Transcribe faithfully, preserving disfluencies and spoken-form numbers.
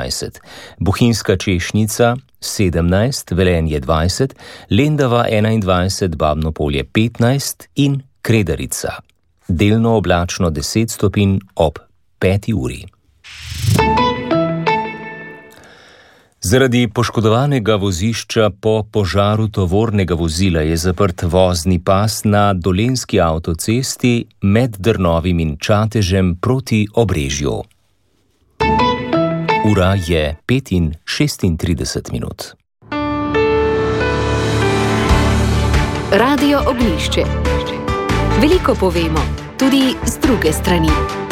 dvajset, Bohinjska Češnica sedemnajst, Velenje dvajset, Lendava enaindvajset, Babno Polje petnajst in Kredarica. Delno oblačno deset stopinj ob peti uri. Zaradi poškodovanega vozišča po požaru tovornega vozila je zaprt vozni pas na Dolenjski avtocesti med Drnovim in Čatežem proti Obrežju. Ura je pet in šestintrideset minut. Radio Ognjišče. Veliko povemo, tudi z druge strani.